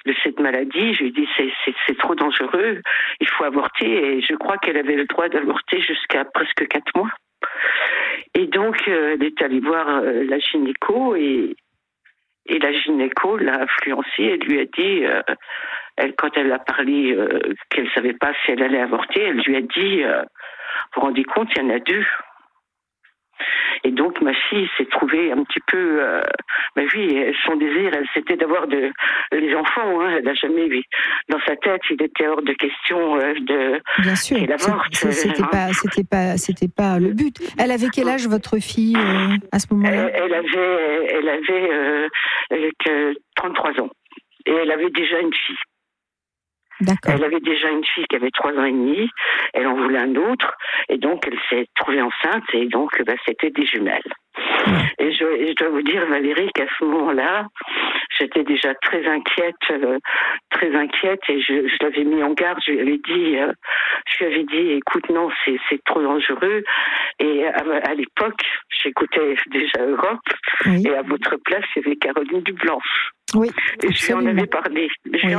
de cette maladie. Je lui ai dit c'est trop dangereux, il faut avorter. Et je crois qu'elle avait le droit d'avorter jusqu'à presque 4 mois. Et donc elle est allée voir la gynéco et la gynéco l'a influencée. Elle lui a dit, quand elle a parlé qu'elle savait pas si elle allait avorter, elle lui a dit, vous vous rendez compte, il y en a 2. Et donc ma fille s'est trouvée un petit peu, oui, son désir, c'était d'avoir les enfants. Hein, elle n'a jamais vu. Dans sa tête, il était hors de question Bien sûr, qu'elle avorte. C'était pas le but. Elle avait quel âge votre fille à ce moment-là ? Elle avait que 33 ans et elle avait déjà une fille. D'accord. Elle avait déjà une fille qui avait 3 ans et demi, elle en voulait un autre, et donc elle s'est trouvée enceinte, et donc c'était des jumelles. Et je dois vous dire, Valérie, qu'à ce moment-là, j'étais déjà très inquiète, et je l'avais mis en garde. Je lui avais dit, écoute, non, c'est trop dangereux. Et à l'époque, j'écoutais déjà Europe, et à votre place, il y avait Caroline Dublanche. Oui, et je lui en avais parlé.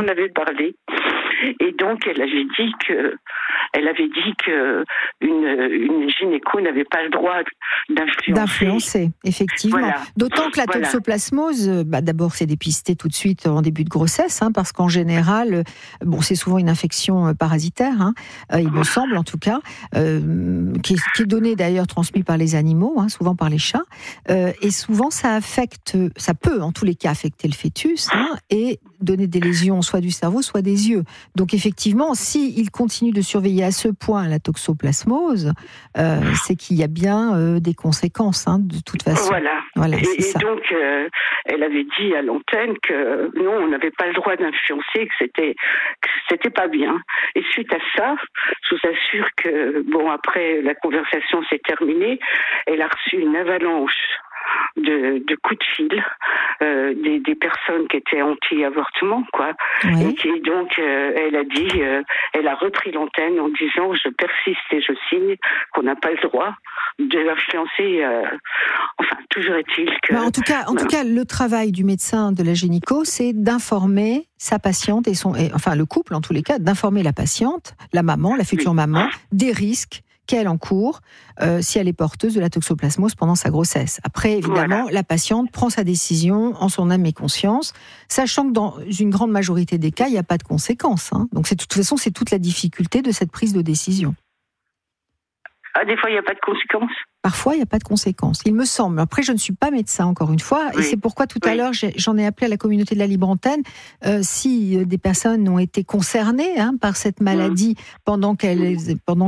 Et donc elle avait dit que une gynéco n'avait pas le droit d'influencer, effectivement. Voilà. D'autant que la toxoplasmose, d'abord c'est dépisté tout de suite en début de grossesse, parce qu'en général, c'est souvent une infection parasitaire, il me semble en tout cas, qui est donnée d'ailleurs, transmise par les animaux, souvent par les chats, et souvent ça peut en tous les cas affecter le fœtus, et donner des lésions soit du cerveau, soit des yeux. Donc effectivement, s'il continue de surveiller à ce point la toxoplasmose, c'est qu'il y a bien des conséquences, de toute façon. Voilà. Et donc, elle avait dit à l'antenne que non, on n'avait pas le droit d'influencer, que c'était pas bien. Et suite à ça, je vous assure que, après la conversation s'est terminée, elle a reçu une avalanche de coups de fil des personnes qui étaient anti-avortement, quoi. Oui. Et donc elle a dit, elle a repris l'antenne en disant je persiste et je signe qu'on n'a pas le droit de l'influencer. Toujours est-il que. En tout cas, le travail du médecin, de la gynéco, c'est d'informer sa patiente et le couple en tous les cas, d'informer la patiente, la maman, la future maman, des risques qu'elle encourt si elle est porteuse de la toxoplasmose pendant sa grossesse. Après, évidemment, la patiente prend sa décision en son âme et conscience, sachant que dans une grande majorité des cas, il n'y a pas de conséquences. Donc, de toute façon, c'est toute la difficulté de cette prise de décision. Des fois, il n'y a pas de conséquences. Parfois, il n'y a pas de conséquences, il me semble. Après, je ne suis pas médecin, encore une fois, et c'est pourquoi tout à l'heure, j'en ai appelé à la communauté de la libre antenne, si des personnes ont été concernées par cette maladie pendant qu'il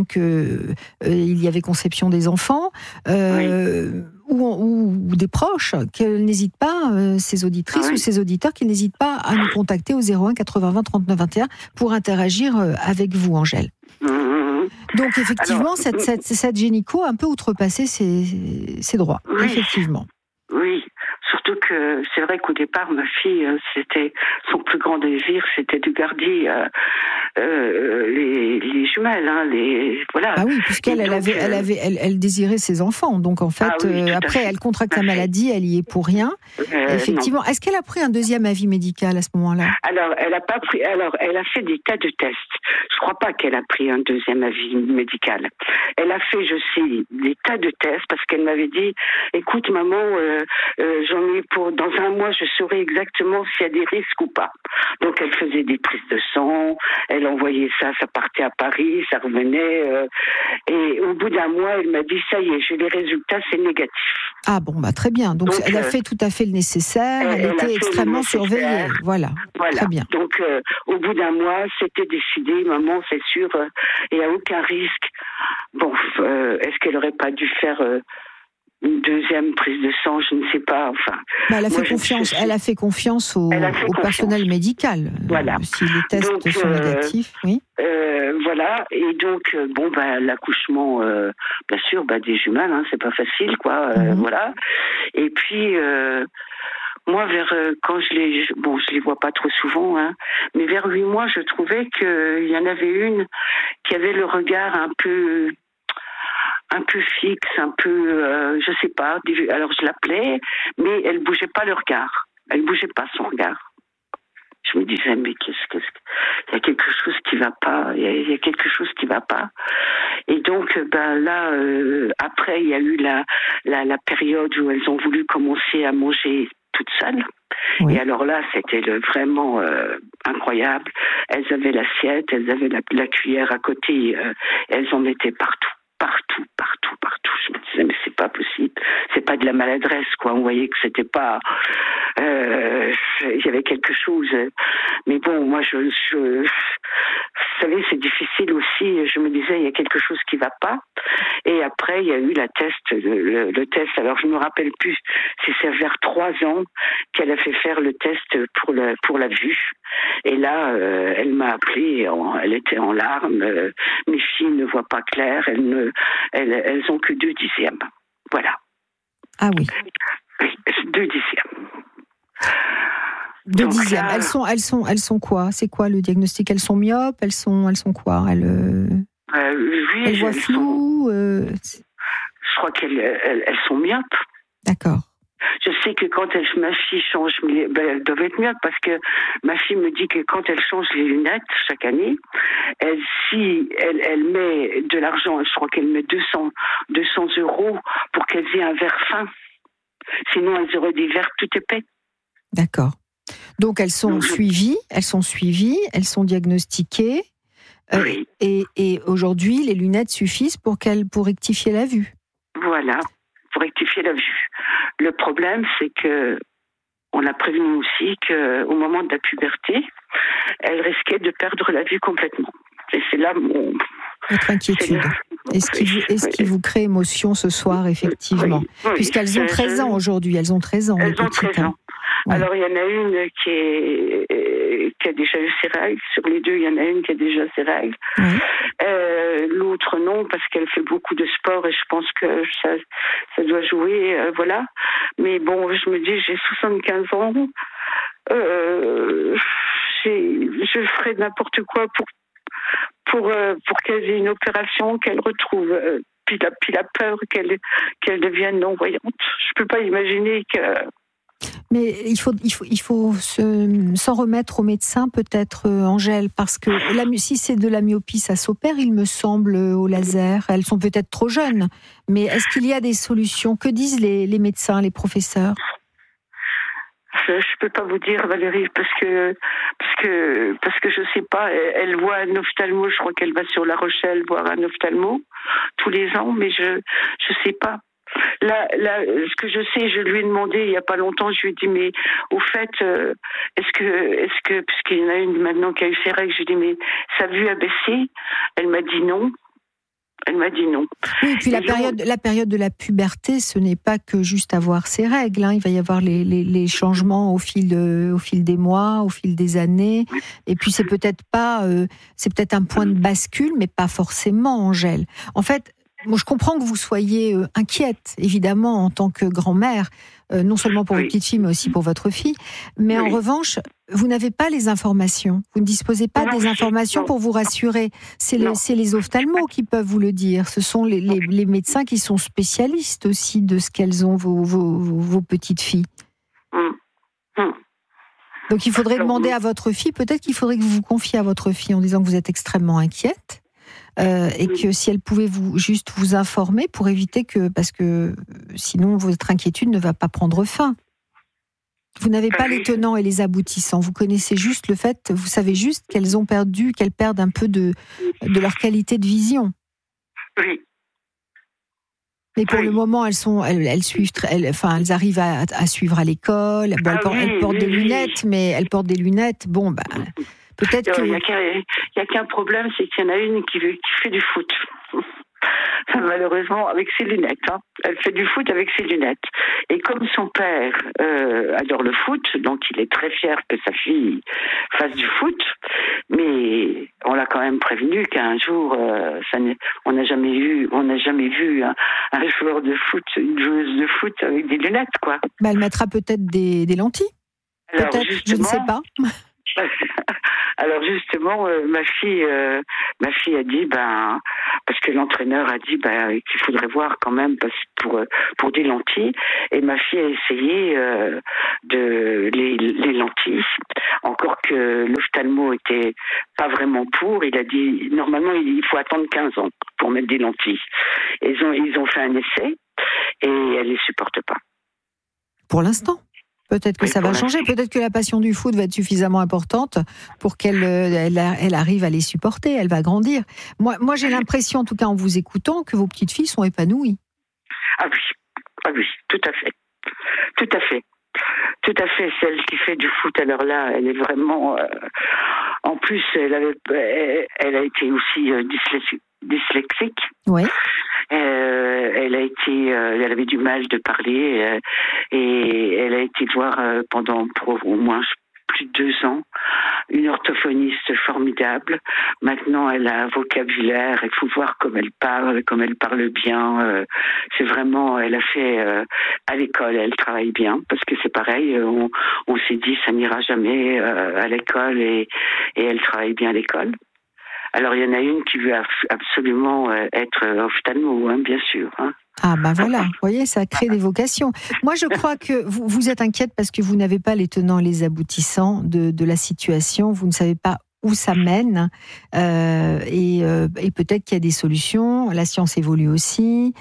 y avait conception des enfants, ou des proches, qu'elles n'hésitent pas, ces auditrices ou ces auditeurs, qu'ils n'hésitent pas à nous contacter au 01 80 20 39 21 pour interagir avec vous, Angèle. Donc effectivement, cette gynéco a un peu outrepassé ses droits, effectivement. Oui, surtout que c'est vrai qu'au départ, ma fille, c'était son plus grand désir, c'était de garder les jumelles, voilà. Ah oui, puisqu'elle elle désirait ses enfants, donc en fait, après elle contracte la maladie, elle y est pour rien. Effectivement, est-ce qu'elle a pris un deuxième avis médical à ce moment-là ? Alors, elle a pas pris. Alors, elle a fait des tas de tests. Je crois pas qu'elle a pris un deuxième avis médical. Elle a fait, je sais, des tas de tests parce qu'elle m'avait dit, écoute maman, j'en ai dans 1 mois, je saurai exactement s'il y a des risques ou pas. Donc elle faisait des prises de sang, elle envoyait ça partait à Paris, ça revenait, et au bout d'1 mois, elle m'a dit ça y est, j'ai les résultats, c'est négatif. Ah bon, très bien. Donc elle a fait tout à fait le nécessaire, elle était extrêmement surveillée. Voilà, très bien. Donc au bout d'1 mois, c'était décidé, maman, c'est sûr, il n'y a aucun risque. Bon, est-ce qu'elle aurait pas dû faire une deuxième prise de sang, je ne sais pas. Elle a fait confiance au personnel médical. Voilà. Si les tests sont négatifs, oui. Voilà. Et donc, l'accouchement, bien sûr, des jumelles, c'est pas facile, quoi. Voilà. Et puis, moi, quand je les vois pas trop souvent, mais vers 8 mois, je trouvais qu'il y en avait une qui avait le regard un peu fixe, un peu, je sais pas. Alors je l'appelais, mais elle bougeait pas le regard. Elle bougeait pas son regard. Je me disais, mais il y a quelque chose qui va pas, il y a quelque chose qui va pas. Et donc, là, après, il y a eu la période où elles ont voulu commencer à manger toutes seules. Oui. Et alors là, c'était vraiment incroyable. Elles avaient l'assiette, elles avaient la cuillère à côté, elles en mettaient partout. Je me disais, mais c'est pas possible. C'est pas de la maladresse, quoi. On voyait que c'était pas... il y avait quelque chose. Mais bon, moi, vous savez, c'est difficile aussi. Je me disais, il y a quelque chose qui va pas. Et après, il y a eu le test. Alors, je me rappelle plus si c'est vers 3 ans qu'elle a fait faire le test pour la vue. Et là, elle m'a appelée. Elle était en larmes. Mes filles ne voient pas clair. Elles ont que 2 dixièmes. Voilà. Ah oui. Oui, 2 dixièmes. 2 dixièmes. Là, elles sont quoi? C'est quoi le diagnostic? Elles sont myopes? Elles sont quoi? Oui, elles voient flou. Je crois qu'elles sont myopes. D'accord. Je sais que quand ma fille change, elles doivent être myopes parce que ma fille me dit que quand elle change les lunettes chaque année, si elle met de l'argent, je crois qu'elle met 200 € pour qu'elles aient un verre fin. Sinon, elles auraient des verres tout épais. D'accord. Donc elles sont suivies, elles sont diagnostiquées. Oui. Et aujourd'hui, les lunettes suffisent pour rectifier la vue. Voilà, pour rectifier la vue. Le problème, c'est que on a prévenu aussi qu'au moment de la puberté, elle risquait de perdre la vue complètement. Et c'est là votre inquiétude. Est-ce qui vous crée émotion ce soir, effectivement? Oui, puisqu'elles ont 13 ans aujourd'hui. Elles ont 13 ans. Elles ont 13 ans. Ouais. Alors, il y en a une qui a déjà eu ses règles. Sur les 2, il y en a une qui a déjà ses règles. Ouais. L'autre, non, parce qu'elle fait beaucoup de sport et je pense que ça doit jouer. Voilà. Mais bon, je me dis, j'ai 75 ans. Je ferai n'importe quoi pour qu'elle ait une opération, qu'elle retrouve... Puis la peur qu'elle devienne non-voyante. Je peux pas imaginer que... Mais il faut s'en remettre au médecin, peut-être, Angèle, parce que si c'est de la myopie, ça s'opère, il me semble, au laser. Elles sont peut-être trop jeunes, mais est-ce qu'il y a des solutions? Que disent les médecins, les professeurs? Je peux pas vous dire, Valérie, parce que je sais pas. Elle voit un ophtalmo. Je crois qu'elle va sur La Rochelle voir un ophtalmo tous les ans, mais je sais pas. Là, ce que je sais, je lui ai demandé il y a pas longtemps. Je lui ai dit, mais au fait, est-ce que puisqu'il y en a une maintenant qui a eu ses règles, je lui ai dit, mais sa vue a baissé? Elle m'a dit non. Oui, et puis la période de la puberté, ce n'est pas que juste avoir ses règles. Il va y avoir les changements au fil des mois, au fil des années. Et puis c'est peut-être un point de bascule, mais pas forcément, Angèle. En fait, moi, je comprends que vous soyez inquiète, évidemment, en tant que grand-mère, non seulement pour votre petite fille, mais aussi pour votre fille. Mais en revanche, vous n'avez pas les informations. Vous ne disposez pas des informations pour vous rassurer. C'est les ophtalmos qui peuvent vous le dire. Ce sont les médecins qui sont spécialistes aussi de ce qu'elles ont, vos petites filles. Donc, il faudrait demander à votre fille, peut-être qu'il faudrait que vous vous confiez à votre fille en disant que vous êtes extrêmement inquiète. Et que si elle pouvait juste vous informer pour éviter parce que sinon votre inquiétude ne va pas prendre fin. Vous n'avez pas les tenants et les aboutissants. Vous connaissez juste le fait, vous savez juste qu'elles perdent un peu de leur qualité de vision. Oui. Mais pour le moment, elles arrivent à suivre à l'école. Bon, elles portent des lunettes, mais elles portent des lunettes. Bon, peut-être que... Il n'y a qu'un problème, c'est qu'il y en a une qui fait du foot. Malheureusement, avec ses lunettes. Elle fait du foot avec ses lunettes. Et comme son père adore le foot, donc il est très fier que sa fille fasse du foot, mais on l'a quand même prévenu qu'un jour, on n'a jamais vu un joueur de foot, une joueuse de foot avec des lunettes, quoi. Elle mettra peut-être des lentilles. Alors, peut-être, je ne sais pas. Alors justement, ma fille a dit, parce que l'entraîneur a dit qu'il faudrait voir quand même pour des lentilles. Et ma fille a essayé les lentilles. Encore que l'ophtalmo était pas vraiment pour. Il a dit normalement il faut attendre 15 ans pour mettre des lentilles. Ils ont fait un essai et elle les supporte pas. Pour l'instant. Peut-être que ça va changer. Peut-être que la passion du foot va être suffisamment importante pour qu'elle arrive à les supporter. Elle va grandir. Moi, j'ai l'impression, en tout cas en vous écoutant, que vos petites filles sont épanouies. Ah oui, tout à fait. Tout à fait. Tout à fait. Celle qui fait du foot, alors là, elle est vraiment... en plus, elle a été aussi dyslexique. Oui. Elle avait du mal de parler et elle a été voir pendant au moins plus de 2 ans une orthophoniste formidable. Maintenant, elle a un vocabulaire. Il faut voir comme elle parle bien. C'est vraiment, elle a fait à l'école, elle travaille bien parce que c'est pareil. On s'est dit ça n'ira jamais à l'école et elle travaille bien à l'école. Alors, il y en a une qui veut absolument être ophtalmo, bien sûr. Ah voilà, vous voyez, ça crée des vocations. Moi, je crois que vous êtes inquiète parce que vous n'avez pas les tenants et les aboutissants de la situation. Vous ne savez pas où ça mène et peut-être qu'il y a des solutions. La science évolue aussi.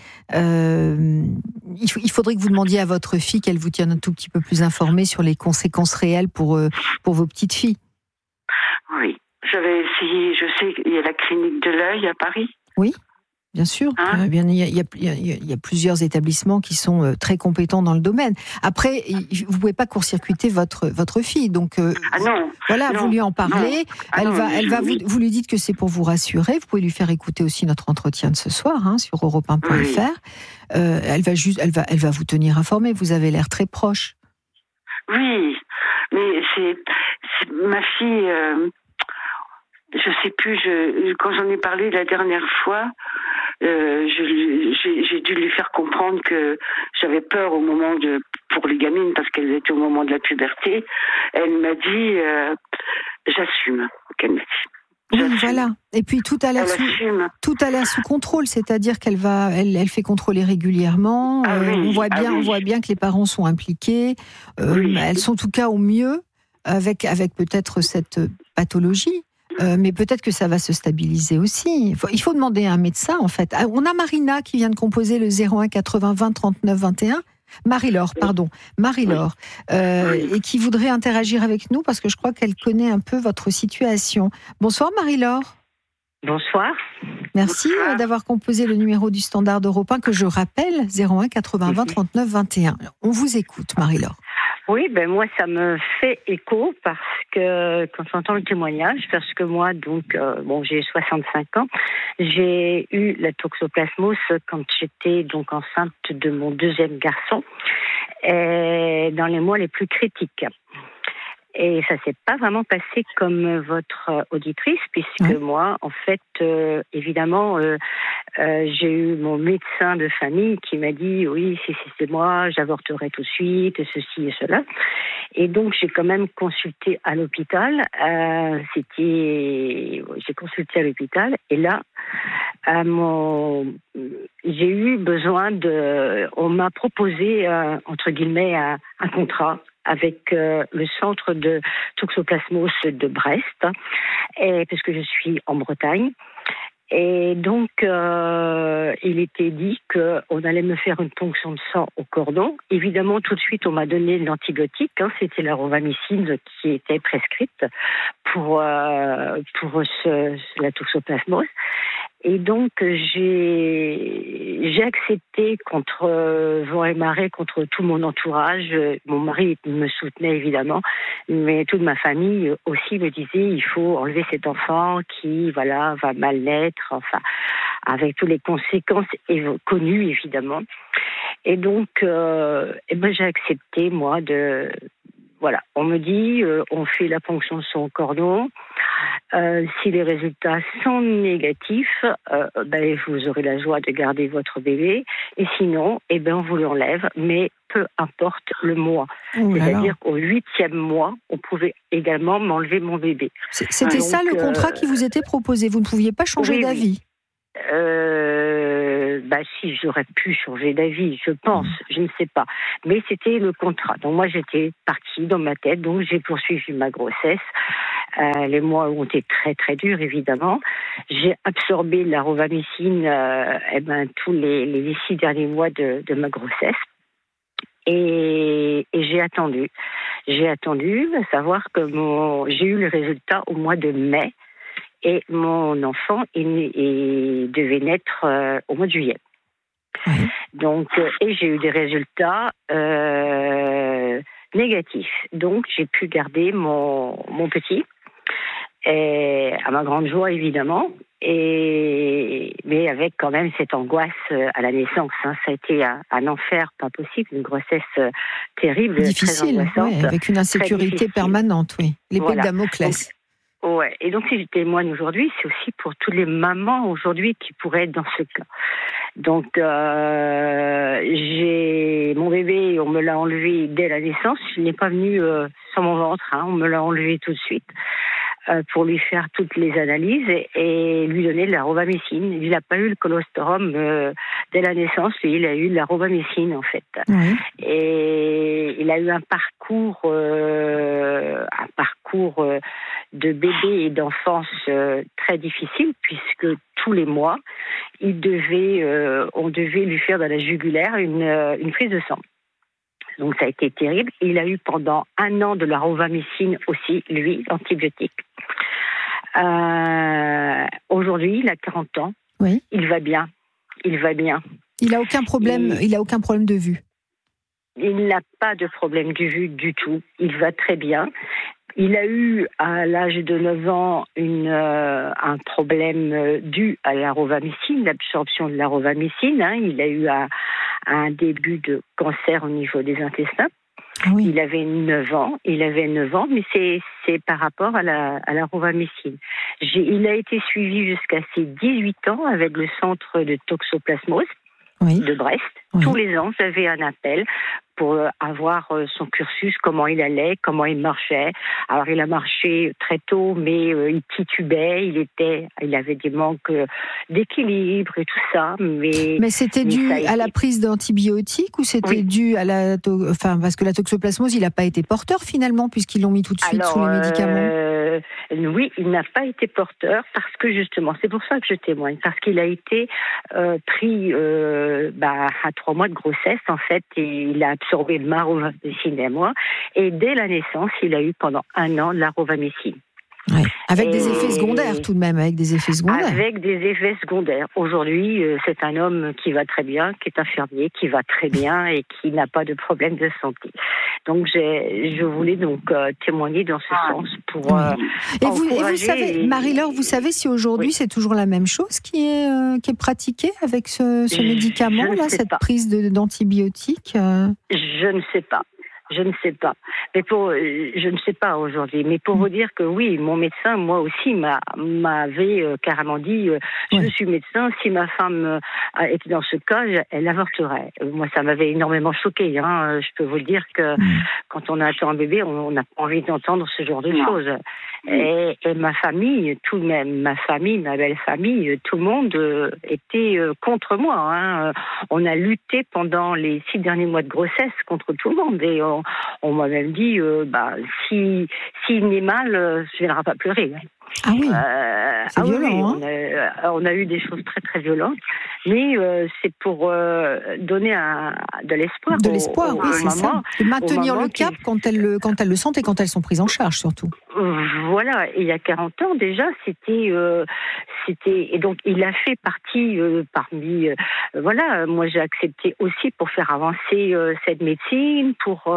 Il faudrait que vous demandiez à votre fille qu'elle vous tienne un tout petit peu plus informée sur les conséquences réelles pour vos petites filles. Oui. J'avais essayé, je sais qu'il y a la clinique de l'œil à Paris. Oui, bien sûr. Il y a plusieurs établissements qui sont très compétents dans le domaine. Après, vous ne pouvez pas court-circuiter votre fille. Donc, non. Voilà, Non, vous lui en parlez. Vous lui dites que c'est pour vous rassurer. Vous pouvez lui faire écouter aussi notre entretien de ce soir sur europe1.fr. Oui. Elle va vous tenir informé. Vous avez l'air très proche. Oui, mais c'est ma fille... je sais plus, quand j'en ai parlé la dernière fois, j'ai dû lui faire comprendre que j'avais peur pour les gamines parce qu'elles étaient au moment de la puberté. Elle m'a dit, j'assume, qu'elle m'a dit. Oui, voilà. Et puis tout a l'air sous contrôle, c'est-à-dire qu'elle fait contrôler régulièrement. On voit bien que les parents sont impliqués. Elles sont en tout cas au mieux avec peut-être cette pathologie. Mais peut-être que ça va se stabiliser aussi. Il faut demander à un médecin, en fait. On a Marina qui vient de composer le 01 80 20 39 21. Marie-Laure, et qui voudrait interagir avec nous parce que je crois qu'elle connaît un peu votre situation. Bonsoir Marie-Laure. Bonsoir. Merci d'avoir composé le numéro du standard d'Europe 1 que je rappelle, 01 80 20 39 21. On vous écoute Marie-Laure. Oui, moi ça me fait écho parce que quand j'entends le témoignage, parce que moi j'ai 65 ans, j'ai eu la toxoplasmose quand j'étais donc enceinte de mon 2e garçon, et dans les mois les plus critiques. Et ça s'est pas vraiment passé comme votre auditrice, puisque moi, en fait, évidemment, j'ai eu mon médecin de famille qui m'a dit oui, si c'était moi, j'avorterais tout de suite, ceci et cela. Et donc j'ai quand même consulté à l'hôpital. J'ai consulté à l'hôpital et là, j'ai eu besoin on m'a proposé entre guillemets un contrat avec le centre de toxoplasmose de Brest, puisque je suis en Bretagne. Et donc, il était dit qu'on allait me faire une ponction de sang au cordon. Évidemment, tout de suite, on m'a donné l'antibiotique. C'était la rofamicine qui était prescrite pour la toxoplasmose. Et donc, j'ai accepté contre vent et marée, contre tout mon entourage. Mon mari me soutenait évidemment, mais toute ma famille aussi me disait il faut enlever cet enfant qui va mal naître, avec toutes les conséquences connues évidemment. Et donc, j'ai accepté moi on me dit on fait la ponction de son cordon. Si les résultats sont négatifs, vous aurez la joie de garder votre bébé. Et sinon, on vous l'enlève, mais peu importe le mois. C'est-à-dire qu'au 8e mois, on pouvait également m'enlever mon bébé. C'était ça le contrat qui vous était proposé. Vous ne pouviez pas changer d'avis. Si, j'aurais pu changer d'avis, je pense, je ne sais pas. Mais c'était le contrat. Donc moi, j'étais partie dans ma tête, donc j'ai poursuivi ma grossesse. Les mois ont été très très durs, évidemment. J'ai absorbé la rovamicine tous les 6 derniers mois de ma grossesse. Et j'ai attendu. J'ai attendu, à savoir que j'ai eu le résultat au mois de mai. Et mon enfant devait naître au mois de juillet. Donc, et j'ai eu des résultats négatifs. Donc, j'ai pu garder mon petit, et à ma grande joie, évidemment. Mais avec quand même cette angoisse à la naissance. Ça a été un enfer, pas possible, une grossesse terrible, difficile, très angoissante, avec une insécurité permanente, oui. L'épée de Damoclès. Ouais. Et donc, si je témoigne aujourd'hui, c'est aussi pour toutes les mamans aujourd'hui qui pourraient être dans ce cas. Donc, j'ai mon bébé, on me l'a enlevé dès la naissance. Il n'est pas venu sans mon ventre, on me l'a enlevé tout de suite pour lui faire toutes les analyses et lui donner de la rovamicine. Il n'a pas eu le colostrum dès la naissance, lui, il a eu de la rovamicine en fait. Et il a eu un parcours de bébé et d'enfance très difficile, puisque tous les mois, on devait lui faire dans la jugulaire une prise de sang. Donc ça a été terrible. Il a eu pendant 1 an de la rovamicine aussi, lui, antibiotique. Aujourd'hui, il a 40 ans. Oui. Il va bien. Il a aucun problème. Il a aucun problème de vue. Il n'a pas de problème de vue du tout. Il va très bien. Il a eu, à l'âge de 9 ans, un problème dû à la rovamicine, l'absorption de la rovamicine. Il a eu un début de cancer au niveau des intestins. Oui. Il avait 9 ans, mais c'est par rapport à la rovamicine. Il a été suivi jusqu'à ses 18 ans avec le centre de toxoplasmose de Brest. Oui. Tous les ans, j'avais un appel pour avoir son cursus, comment il allait, comment il marchait. Alors, il a marché très tôt, mais il titubait, il avait des manques d'équilibre et tout ça. Mais c'était dû à la prise d'antibiotiques ou c'était dû à parce que la toxoplasmose, il n'a pas été porteur finalement, puisqu'ils l'ont mis tout de suite sous les médicaments. Oui, il n'a pas été porteur parce que justement, c'est pour ça que je témoigne, parce qu'il a été pris à 3 mois de grossesse en fait, et il a absorbé ma rovamicine et moi, et dès la naissance, il a eu pendant 1 an de la rovamicine. Ouais. Avec des effets secondaires tout de même, avec des effets secondaires. Aujourd'hui, c'est un homme qui va très bien, qui est infirmier, qui va très bien et qui n'a pas de problème de santé. Donc, je voulais donc témoigner dans ce sens pour et vous savez, Marie-Laure, vous savez si aujourd'hui c'est toujours la même chose qui est pratiquée avec ce médicament-là, cette prise d'antibiotiques Je ne sais pas. Je ne sais pas. Mais je ne sais pas aujourd'hui. Mais pour vous dire que oui, mon médecin, moi aussi, m'avait carrément dit, je suis médecin, si ma femme était dans ce cas, elle avorterait. Moi, ça m'avait énormément choquée. Je peux vous le dire que quand on attend un bébé, on n'a pas envie d'entendre ce genre de choses. Et ma famille, tout de même, ma belle famille, tout le monde était contre moi. On a lutté pendant les 6 derniers mois de grossesse contre tout le monde. Et on m'a même dit, s'il n'est mal, je ne viendrai pas pleurer. Ah oui, c'est violent. On a eu des choses très très violentes, mais c'est pour donner de l'espoir. De l'espoir, oui, c'est ça. De maintenir le cap quand elles le sentent et quand elles sont prises en charge, surtout. Voilà, et il y a 40 ans déjà, c'était et donc il a fait partie parmi moi j'ai accepté aussi pour faire avancer cette médecine,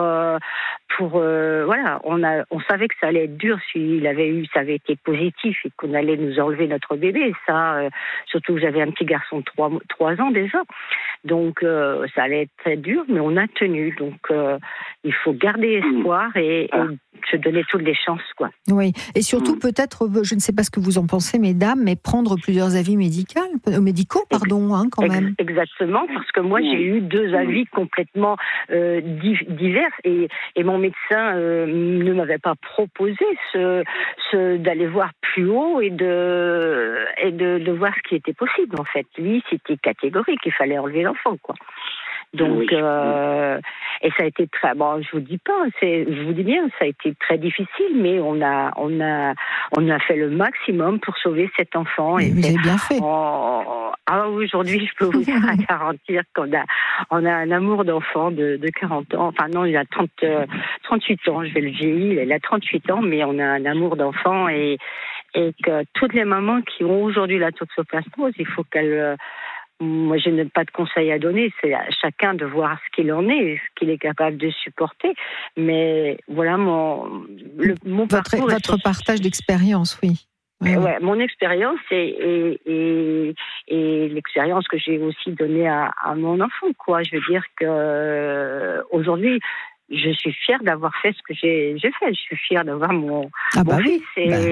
on savait que ça allait être dur si ça avait été positif et qu'on allait nous enlever notre bébé, ça surtout que j'avais un petit garçon de 3 ans déjà. Donc, ça allait être très dur, mais on a tenu. Donc, il faut garder espoir et se donner toutes les chances, quoi. Oui, et surtout peut-être, je ne sais pas ce que vous en pensez, mesdames, mais prendre plusieurs avis médicaux, quand même. Exactement, parce que moi j'ai eu 2 avis complètement divers et mon médecin ne m'avait pas proposé d'aller voir plus haut et de voir ce qui était possible en fait. Lui, c'était catégorique, il fallait enlever l'enfant, quoi. Donc, et ça a été très, bon, je vous dis bien, ça a été très difficile, mais on a fait le maximum pour sauver cet enfant. Et vous avez bien fait. Aujourd'hui, je peux vous garantir qu'on a un amour d'enfant de 40 ans. Enfin, non, il a 38 ans, je vais le vieillir, il a 38 ans, mais on a un amour d'enfant et que toutes les mamans qui ont aujourd'hui la toxoplasmose, il faut qu'elles, moi, je n'ai pas de conseils à donner. C'est à chacun de voir ce qu'il en est, ce qu'il est capable de supporter. Mais voilà mon parcours. Votre partage d'expérience, oui. Ouais, mon expérience et l'expérience que j'ai aussi donnée à mon enfant, quoi. Je veux dire que aujourd'hui, je suis fière d'avoir fait ce que j'ai fait. Je suis fière d'avoir mon fils.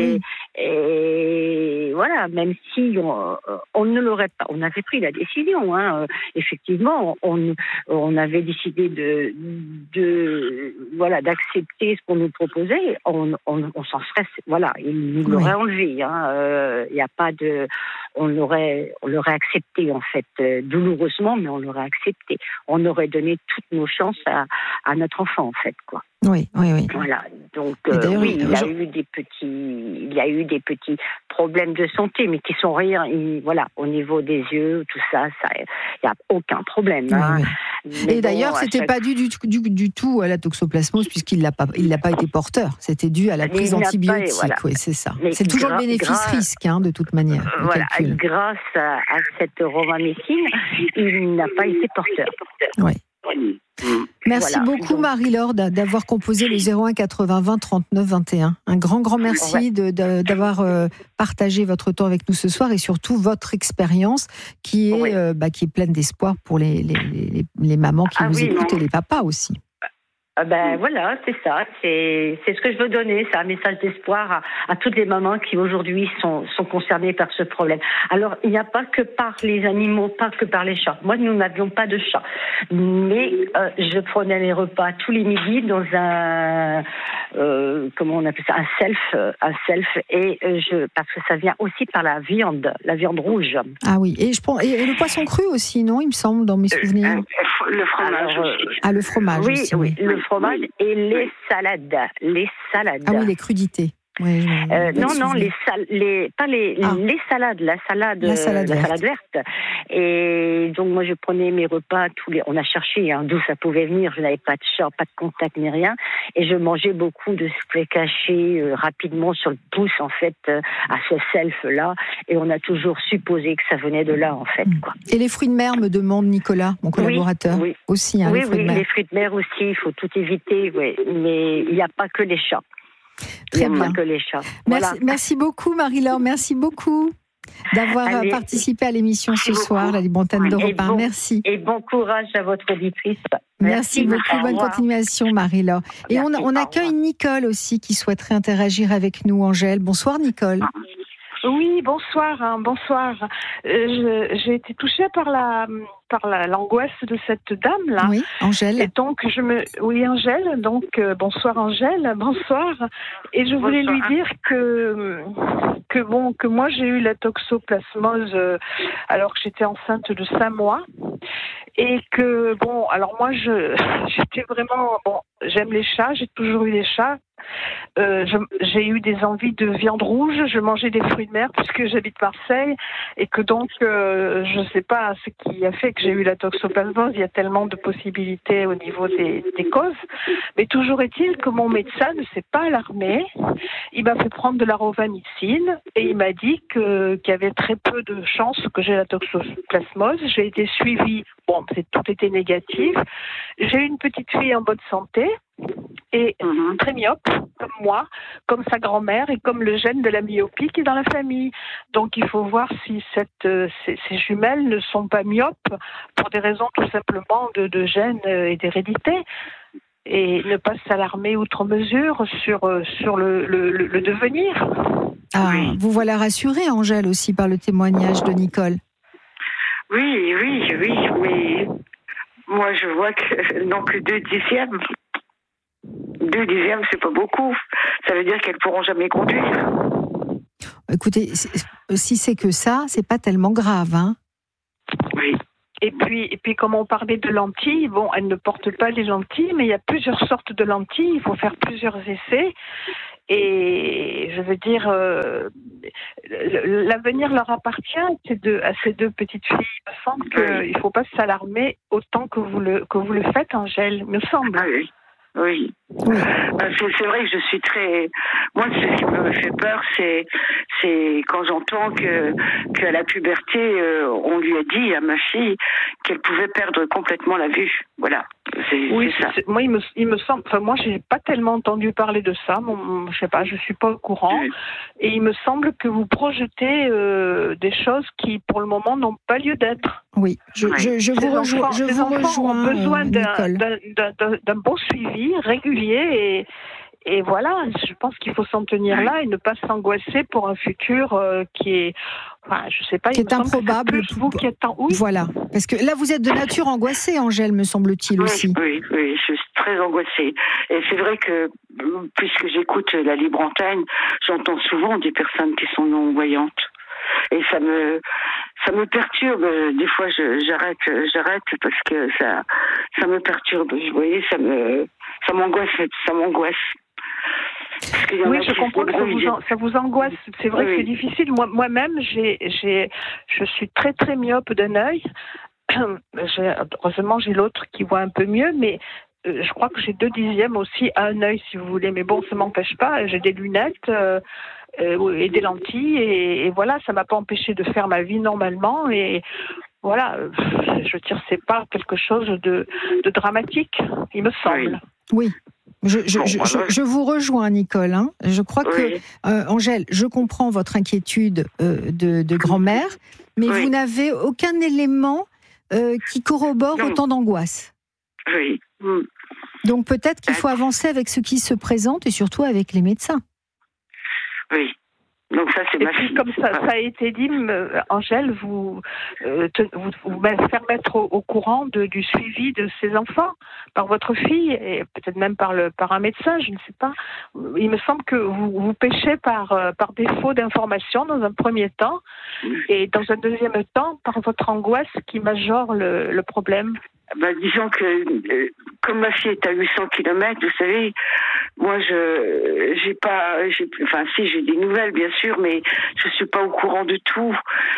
Et voilà, même si on ne l'aurait pas, on avait pris la décision. Effectivement, on avait décidé d'accepter ce qu'on nous proposait. On s'en serait, voilà, il nous l'aurait enlevé. Il y a pas de, on l'aurait accepté en fait, douloureusement, mais on l'aurait accepté. On aurait donné toutes nos chances à notre enfant en fait, quoi. Oui. Voilà. Donc il y a eu des petits problèmes de santé, mais qui sont rien. Voilà, au niveau des yeux, tout ça, il y a aucun problème. Et d'ailleurs, c'était pas dû du tout à la toxoplasmose, puisqu'il l'a pas été porteur. C'était dû à la prise d'antibiotiques. Voilà. Oui, c'est ça. Mais c'est toujours le bénéfice-risque, de toute manière. Voilà. Grâce à cette romamécine, il n'a pas été porteur. Oui. Merci beaucoup Marie-Laure d'avoir composé le 01 80 20 39 21. Un grand merci d'avoir partagé votre temps avec nous ce soir et surtout votre expérience qui est pleine d'espoir pour les mamans qui nous écoutent et les papas aussi. Voilà, c'est ça. C'est ce que je veux donner. C'est un message d'espoir à toutes les mamans qui aujourd'hui sont concernées par ce problème. Alors, il n'y a pas que par les animaux, pas que par les chats. Moi, nous n'avions pas de chat. Mais je prenais les repas tous les midis dans un comment on appelle ça, un self et parce que ça vient aussi par la viande rouge. Ah oui, et le poisson cru aussi, non, il me semble, dans mes souvenirs. Le fromage aussi. Le fromage aussi. Oui, le fromage et les salades. Ah oui, les crudités. Oui, non, les salades, la salade verte. Et donc moi je prenais mes repas on a cherché d'où ça pouvait venir. Je n'avais pas de chat, pas de contact ni rien, et je mangeais beaucoup de steak haché rapidement sur le pouce en fait à ce self là. Et on a toujours supposé que ça venait de là en fait. Quoi. Et les fruits de mer, me demande Nicolas, mon collaborateur, aussi. Les fruits de mer aussi. Il faut tout éviter. Oui. Mais il n'y a pas que les chats. Très bien. Que les chats. Merci beaucoup Marie-Laure, merci beaucoup d'avoir participé à l'émission ce soir, la Libre Antenne d'Europe 1. Merci. Et bon courage à votre auditrice. Merci beaucoup, bonne continuation Marie-Laure. Et on accueille Nicole aussi qui souhaiterait interagir avec nous, Angèle. Bonsoir Nicole. Oui, bonsoir. J'ai été touchée par l'angoisse de cette dame-là. Oui, Angèle. Et donc, Angèle. Donc, bonsoir Angèle, bonsoir. Et je voulais lui dire que moi j'ai eu la toxoplasmose alors que j'étais enceinte de 5 mois. Et que, alors moi j'étais vraiment, j'aime les chats, j'ai toujours eu des chats. J'ai eu des envies de viande rouge, je mangeais des fruits de mer puisque j'habite Marseille et que donc je sais pas ce qui a fait que j'ai eu la toxoplasmose. Il y a tellement de possibilités au niveau des causes, mais toujours est-il que mon médecin ne s'est pas alarmé. Il m'a fait prendre de la rofamicine et il m'a dit qu'il y avait très peu de chances que j'ai la toxoplasmose. J'ai été suivie vie, tout était négatif. J'ai une petite fille en bonne santé et très myope, comme moi, comme sa grand-mère et comme le gène de la myopie qui est dans la famille. Donc il faut voir si ces jumelles ne sont pas myopes pour des raisons tout simplement de gène et d'hérédité. Et ne pas s'alarmer outre mesure sur le devenir. Ah, oui. Vous voilà rassurée, Angèle, aussi par le témoignage de Nicole. Oui, mais moi je vois que non que 2 dixièmes. 2 dixièmes, c'est pas beaucoup. Ça veut dire qu'elles pourront jamais conduire. Écoutez, si c'est que ça, c'est pas tellement grave, hein. Oui. Et puis, comme on parlait de lentilles, elles ne portent pas les lentilles, mais il y a plusieurs sortes de lentilles. Il faut faire plusieurs essais. Et je veux dire, l'avenir leur appartient à ces 2 petites filles. Il me semble qu'il ne faut pas s'alarmer autant que vous le faites, Angèle, me semble. Ah oui. Oui. C'est vrai que je suis très... Moi, ce qui me fait peur, c'est quand j'entends qu'à la puberté, on lui a dit à ma fille qu'elle pouvait perdre complètement la vue. Voilà. Oui, c'est ça. Moi, il me semble... Enfin, moi, j'ai pas tellement entendu parler de ça. Je sais pas, je suis pas au courant. Oui. Et il me semble que vous projetez des choses qui, pour le moment, n'ont pas lieu d'être. Oui, je vous rejoins. Les enfants ont besoin d'un bon suivi régulier et voilà, je pense qu'il faut s'en tenir là et ne pas s'angoisser pour un futur qui est, je sais pas, qui est improbable. Oui. Voilà, parce que là vous êtes de nature angoissée, Angèle, me semble-t-il aussi. Oui, je suis très angoissée. Et c'est vrai que puisque j'écoute la libre antenne, j'entends souvent des personnes qui sont non-voyantes. Et ça me perturbe. Des fois, j'arrête parce que ça me perturbe. Vous voyez, ça m'angoisse. Oui, je comprends que ça vous angoisse. C'est vrai que c'est difficile. Moi-même, je suis très très myope d'un œil. Heureusement, j'ai l'autre qui voit un peu mieux, mais je crois que j'ai 2 dixièmes aussi à un œil, si vous voulez. Mais bon, ça m'empêche pas. J'ai des lunettes. Et des lentilles et voilà, ça m'a pas empêché de faire ma vie normalement et voilà, je veux dire, c'est pas quelque chose de dramatique, il me semble. Oui. Je vous rejoins, Nicole. Hein. Je crois que, Angèle, je comprends votre inquiétude de grand-mère, mais vous n'avez aucun élément qui corrobore autant d'angoisse. Oui. Donc peut-être qu'il faut avancer avec ce qui se présente et surtout avec les médecins. Oui. Donc ça, c'est ma fille. Comme ça a été dit, Angèle, vous faire mettre au courant du suivi de ces enfants par votre fille et peut-être même par un médecin, je ne sais pas. Il me semble que vous péchez par défaut d'information dans un premier temps et dans un deuxième temps par votre angoisse qui majore le problème. Disons que comme ma fille est à 800 km, vous savez, moi j'ai des nouvelles bien sûr, mais je suis pas au courant de tout.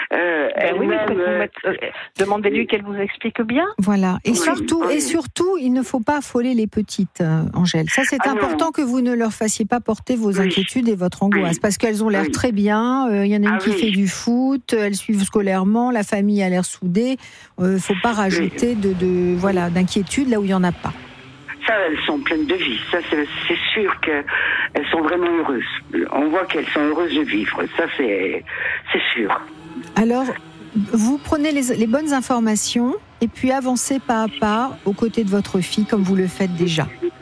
Demandez-lui qu'elle vous explique bien. Voilà. Et surtout, il ne faut pas affoler les petites, Angèle. Ça, c'est important que vous ne leur fassiez pas porter vos inquiétudes et votre angoisse, parce qu'elles ont l'air très bien. Il y en a une qui fait du foot, elles suivent scolairement, la famille a l'air soudée. Faut pas rajouter d'inquiétude là où il y en a pas. Ça, elles sont pleines de vie. Ça, c'est sûr qu'elles sont vraiment heureuses. On voit qu'elles sont heureuses de vivre. Ça, c'est sûr. Alors, vous prenez les bonnes informations et puis avancez pas à pas aux côtés de votre fille comme vous le faites déjà.